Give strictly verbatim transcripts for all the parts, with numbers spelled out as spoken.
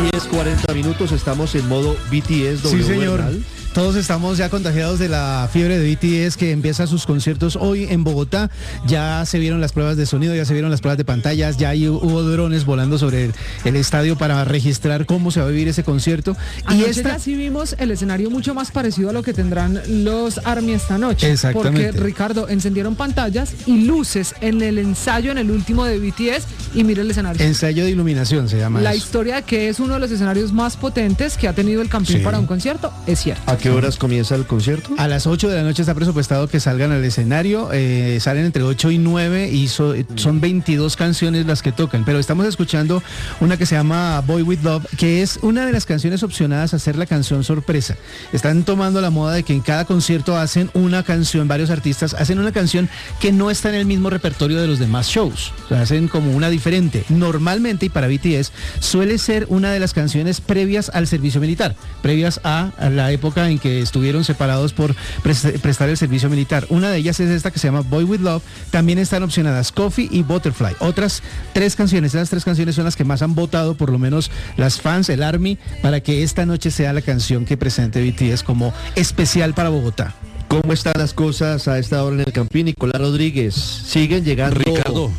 diez cuarenta minutos, estamos en modo B T S. Sí, señor. Bernal. Todos estamos ya contagiados de la fiebre de B T S, que empieza sus conciertos hoy en Bogotá. Ya se vieron las pruebas de sonido, ya se vieron las pruebas de pantallas, ya hay, hubo drones volando sobre el, el estadio para registrar cómo se va a vivir ese concierto. Anoche y esta... ya sí vimos el escenario mucho más parecido a lo que tendrán los ARMY esta noche. Exactamente. Porque, Ricardo, encendieron pantallas y luces en el ensayo, en el último de B T S, y mire el escenario. Ensayo de iluminación se llama La eso. historia de que es uno de los escenarios más potentes que ha tenido el Campín Sí. para un concierto es cierto. ¿A qué horas comienza el concierto? A las ocho de la noche está presupuestado que salgan al escenario, eh, salen entre ocho y nueve y so, son veintidós canciones las que tocan, pero estamos escuchando una que se llama Boy With Love, que es una de las canciones opcionadas a ser la canción sorpresa. Están tomando la moda de que en cada concierto hacen una canción, varios artistas hacen una canción que no está en el mismo repertorio de los demás shows, o sea, hacen como una diferente. Normalmente, y para B T S, suele ser una de las canciones previas al servicio militar, previas a, a la época en que estuvieron separados por pres- prestar el servicio militar. Una de ellas es esta que se llama Boy With Love. También están opcionadas Coffee y Butterfly. Otras tres canciones, esas tres canciones son las que más han votado, por lo menos las fans, el ARMY, para que esta noche sea la canción que presente B T S como especial para Bogotá. ¿Cómo están las cosas a esta hora en el Campín? Nicolás Rodríguez, siguen llegando Ricardo.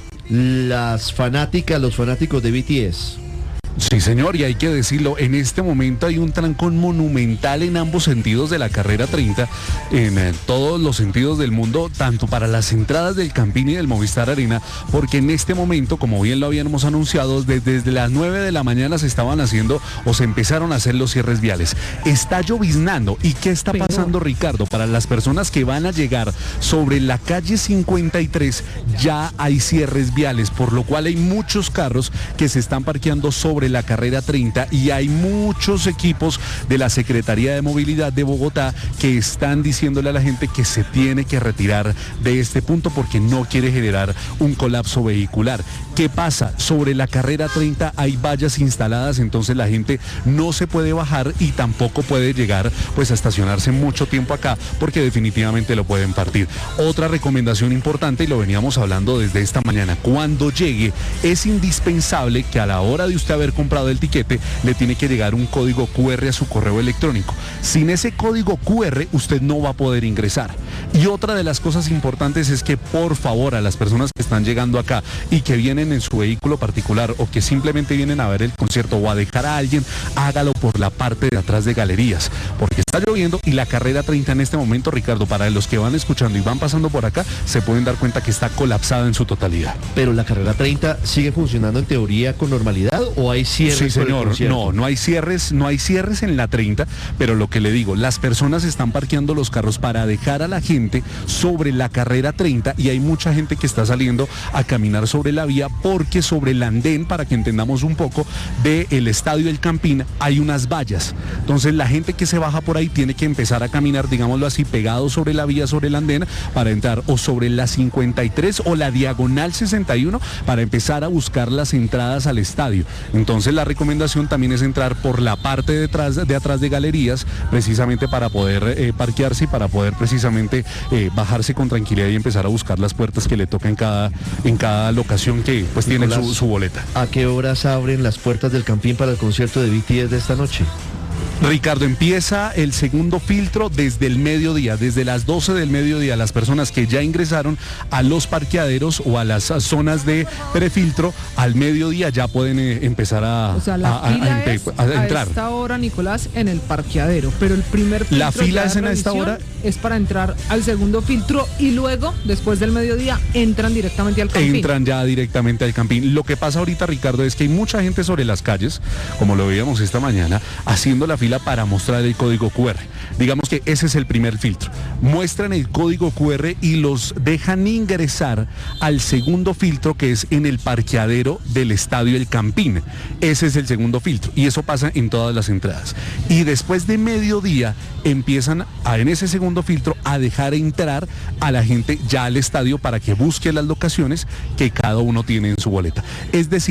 las fanáticas, los fanáticos de B T S. Sí, señor, y hay que decirlo, en este momento hay un trancón monumental en ambos sentidos de la carrera treinta, en eh, todos los sentidos del mundo, tanto para las entradas del Campín y del Movistar Arena, porque en este momento, como bien lo habíamos anunciado, desde, desde las nueve de la mañana se estaban haciendo o se empezaron a hacer los cierres viales. Está lloviznando. ¿Y qué está Pero... pasando, Ricardo? Para las personas que van a llegar sobre la calle cincuenta y tres, ya hay cierres viales, por lo cual hay muchos carros que se están parqueando sobre la carrera treinta y hay muchos equipos de la Secretaría de Movilidad de Bogotá que están diciéndole a la gente que se tiene que retirar de este punto porque no quiere generar un colapso vehicular. ¿Qué pasa? Sobre la carrera treinta hay vallas instaladas, entonces la gente no se puede bajar y tampoco puede llegar pues a estacionarse mucho tiempo acá porque definitivamente lo pueden partir. Otra recomendación importante, y lo veníamos hablando desde esta mañana, cuando llegue es indispensable que a la hora de usted haber comprado el tiquete le tiene que llegar un código cu erre a su correo electrónico. Sin ese código cu erre usted no va a poder ingresar. Y otra de las cosas importantes es que por favor a las personas que están llegando acá y que vienen en su vehículo particular o que simplemente vienen a ver el concierto o a dejar a alguien, hágalo por la parte de atrás de galerías, porque está lloviendo y la carrera treinta en este momento, Ricardo, para los que van escuchando y van pasando por acá, se pueden dar cuenta que está colapsada en su totalidad. Pero la carrera treinta sigue funcionando en teoría con normalidad, ¿o hay cierres? Sí, por el señor. concierto? No, no hay cierres, no hay cierres en la treinta, pero lo que le digo, las personas están parqueando los carros para dejar a la gente sobre la carrera treinta y hay mucha gente que está saliendo a caminar sobre la vía porque sobre el andén, para que entendamos un poco, del estadio del Campín hay unas vallas. Entonces la gente que se baja por ahí tiene que empezar a caminar, digámoslo así, pegado sobre la vía, sobre el andén, para entrar o sobre la cincuenta y tres o la diagonal sesenta y uno para empezar a buscar las entradas al estadio. Entonces la recomendación también es entrar por la parte de atrás de, atrás de galerías, precisamente para poder eh, parquearse y para poder precisamente eh, bajarse con tranquilidad y empezar a buscar las puertas que le toca en cada, en cada locación que pues tiene su, su boleta. ¿A qué horas abren las puertas del Campín para el concierto de B T S de esta noche? Ricardo, empieza el segundo filtro desde el mediodía, desde las doce del mediodía. Las personas que ya ingresaron a los parqueaderos o a las zonas de prefiltro, al mediodía ya pueden eh, empezar a, O sea, la a, a- fila a empe- es a entrar. a esta hora, Nicolás, en el parqueadero, pero el primer filtro La fila ya es de en esta revisión hora. es para entrar al segundo filtro y luego, después del mediodía, entran directamente al Campín. Entran ya directamente al Campín. Lo que pasa ahorita, Ricardo, es que hay mucha gente sobre las calles, como lo veíamos esta mañana, haciendo la fila para mostrar el código cu erre. Digamos que ese es el primer filtro. Muestran el código cu erre y los dejan ingresar al segundo filtro, que es en el parqueadero del estadio El Campín. Ese es el segundo filtro y eso pasa en todas las entradas. Y después de mediodía empiezan a, en ese segundo filtro, a dejar entrar a la gente ya al estadio para que busque las locaciones que cada uno tiene en su boleta. Es decir,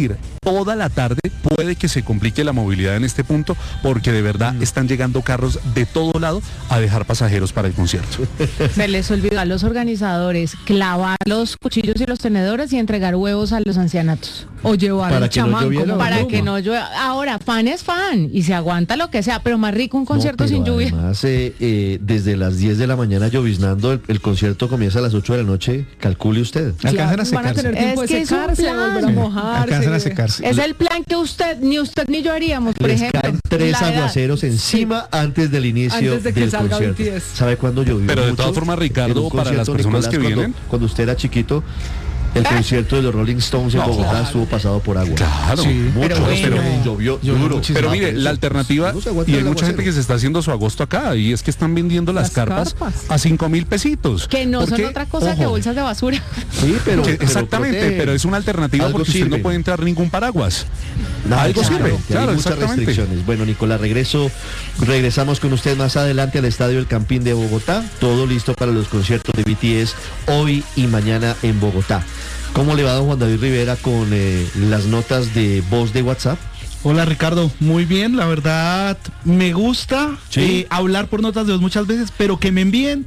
toda la tarde puede que se complique la movilidad en este punto, porque de verdad mm. están llegando carros de todo lado a dejar pasajeros para el concierto. Se les olvidó a los organizadores clavar los cuchillos y los tenedores y entregar huevos a los ancianatos. O llevar para el que chamán no lloviera, como para no, que no llueva. Ahora, fan es fan y se aguanta lo que sea, pero más rico un concierto no, sin lluvia. Además, eh, eh, desde las diez de la mañana lloviznando, el, el concierto comienza a las ocho de la noche, calcule usted. Alcanzan a Van a secarse. tener tiempo Es de que es un secarse, plan. volver a mojarse. Alcanzan a secarse. Es el plan que usted, ni usted ni yo haríamos, por Les ejemplo. caen tres La edad. aguaceros encima antes del inicio Antes de que del salga concierto. B T S. ¿Sabe cuándo llovió Pero de mucho? todas formas, Ricardo, En un para las concierto, personas que cuando- vienen- Cuando usted era chiquito, el concierto de los Rolling Stones en No, Bogotá claro. estuvo pasado por agua. Claro. Sí, Mucho, pero bueno, pero llovió llovió duro. muchísimo. Pero mire, Eso- la alternativa, no se aguanta y hay el mucha gente aguacero. que se está haciendo su agosto acá, y es que están vendiendo las, Las carpas, carpas. a cinco mil pesitos. Que no son Porque, otra cosa que ojo, bolsas de basura. Sí, pero, que- pero exactamente, protege. pero es una alternativa Algo porque usted sirve. no puede entrar ningún paraguas. No, Algo claro, sirve, que claro, hay muchas exactamente. restricciones. Bueno, Nicolás, regreso, regresamos con usted más adelante al Estadio El Campín de Bogotá. Todo listo para los conciertos de B T S hoy y mañana en Bogotá. ¿Cómo le va don Juan David Rivera con eh, las notas de voz de WhatsApp? Hola Ricardo, muy bien, la verdad me gusta Sí. eh, hablar por notas de voz muchas veces, pero que me envíen,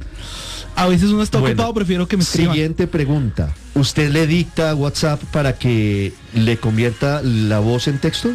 a veces uno está Bueno, ocupado, prefiero que me escriban. Siguiente pregunta. ¿Usted le dicta a WhatsApp para que le convierta la voz en texto?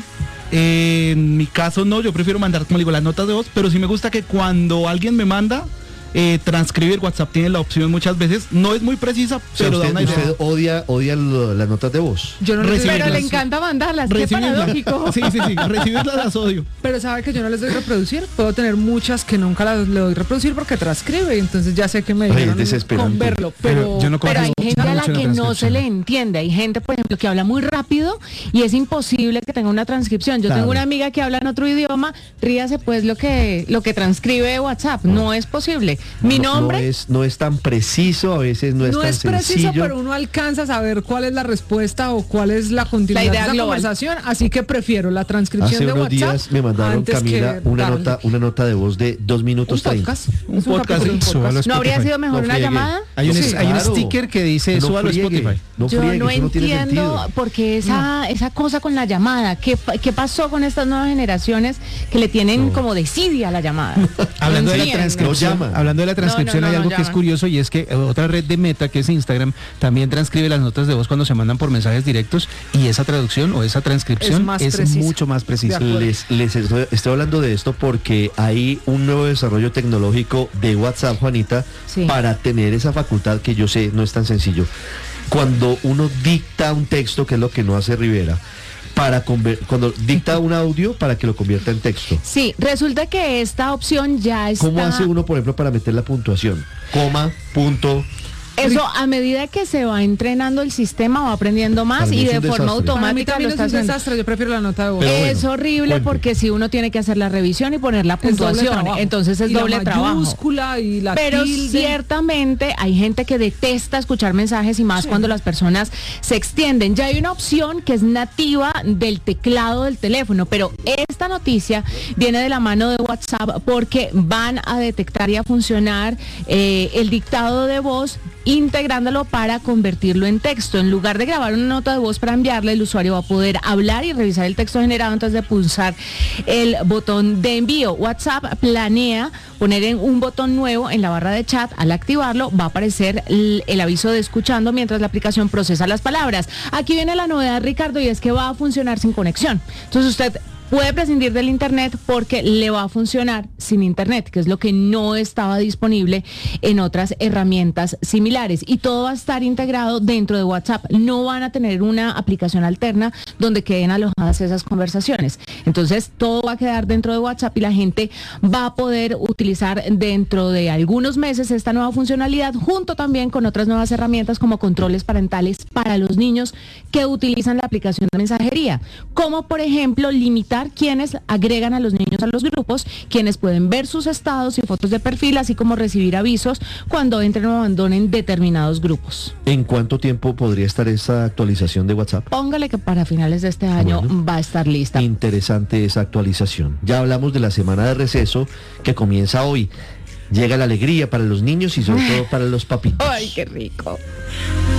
Eh, en mi caso no, yo prefiero mandar, como digo, las notas de voz, pero sí me gusta que cuando alguien me manda, eh, transcribir, WhatsApp tiene la opción muchas veces, no es muy precisa, O sea, pero da usted, una idea. usted odia, odia lo- las notas de voz. Yo no les doy, Recibirlas. Pero le sí. encanta mandarlas, qué Recibirlas. paradójico. Sí, sí, sí, recibirlas las odio. pero sabe que yo no les doy reproducir. Puedo tener muchas que nunca las le doy reproducir porque transcribe. Entonces ya sé que me Ay, es dijeron desesperante. con verlo. Pero Pero, yo no Pero hay Mucho gente a la en la que no se transcripción. le entiende. Hay gente, por ejemplo, que habla muy rápido y es imposible que tenga una transcripción. Yo Claro. tengo una amiga que habla en otro idioma, ríase pues lo que lo que transcribe WhatsApp. No es posible. Mi No- nombre, No es, no es tan preciso, a veces no es no tan es preciso, sencillo. pero uno alcanza a saber cuál es la respuesta o cuál es la continuidad La idea de esa global. conversación. Así que prefiero la transcripción Hace de unos WhatsApp. días me mandaron, antes Camila, que una darle. nota, una nota de voz de dos Un minutos treinta. podcast. Un Es un podcast, capítulo de un sí, súbalo podcast. ¿no habría Spotify. sido mejor No una friegue. llamada? Hay un, Sí, hay un claro. sticker que dice No súbalo a friegue, Spotify. No Yo friegue, no eso no tiene entiendo sentido. porque esa, esa cosa con la llamada, ¿qué, pa- ¿qué pasó con estas nuevas generaciones que le tienen como desidia a la llamada? Hablando de la entiendo. transcripción, No llaman. hablando de la transcripción, No, no, no, hay algo no que es llaman. curioso y es que eh, otra red de Meta, que es Instagram, también transcribe las notas de voz cuando se mandan por mensajes directos y esa traducción o esa transcripción Es más es, precisa. mucho más precisa. De acuerdo. Les, les estoy, estoy hablando de esto porque hay un nuevo desarrollo tecnológico de WhatsApp, Juanita, Sí. para tener esa facultad que yo sé no es tan sencillo. Cuando uno dicta un texto, que es lo que no hace Rivera, para conver- cuando dicta un audio para que lo convierta en texto. Sí, resulta que esta opción ya está... ¿Cómo hace uno, por ejemplo, para meter la puntuación? Coma, punto. Eso a medida que se va entrenando el sistema va aprendiendo más Para mí y es de un forma desastre. Para mí automática también lo es está un haciendo. desastre. Yo prefiero la nota de voz. Pero es bueno, horrible cuente. porque si uno tiene que hacer la revisión y poner la Es doble puntuación, trabajo. entonces es Y la doble trabajo. mayúscula y la Pero tilde. ciertamente hay gente que detesta escuchar mensajes y más Sí. cuando las personas se extienden. Ya hay una opción que es nativa del teclado del teléfono, pero esta noticia viene de la mano de WhatsApp porque van a detectar y a funcionar eh, el dictado de voz integrándolo para convertirlo en texto. En lugar de grabar una nota de voz para enviarle, el usuario va a poder hablar y revisar el texto generado antes de pulsar el botón de envío. WhatsApp planea poner en un botón nuevo en la barra de chat. Al activarlo va a aparecer el, el aviso de escuchando mientras la aplicación procesa las palabras. Aquí viene la novedad, Ricardo, y es que va a funcionar sin conexión. Entonces usted puede prescindir del internet porque le va a funcionar sin internet, que es lo que no estaba disponible en otras herramientas similares. Y todo va a estar integrado dentro de WhatsApp. No van a tener una aplicación alterna donde queden alojadas esas conversaciones. Entonces todo va a quedar dentro de WhatsApp y la gente va a poder utilizar dentro de algunos meses esta nueva funcionalidad junto también con otras nuevas herramientas como controles parentales para los niños que utilizan la aplicación de mensajería, como por ejemplo limitar quienes agregan a los niños a los grupos, quienes pueden ver sus estados y fotos de perfil, así como recibir avisos cuando entren o abandonen determinados grupos. ¿En cuánto tiempo podría estar esa actualización de WhatsApp? Póngale que para finales de este año Bueno. va a estar lista. Interesante esa actualización. Ya hablamos de la semana de receso que comienza hoy. Llega la alegría para los niños y sobre todo para los papitos. Ay, qué rico.